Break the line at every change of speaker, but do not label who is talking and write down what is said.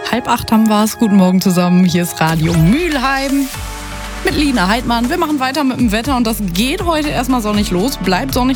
7:30 haben wir es. Guten Morgen zusammen. Hier ist Radio Mülheim mit Lina Heidmann. Wir machen weiter mit dem Wetter und das geht heute erstmal sonnig los. Bleibt sonnig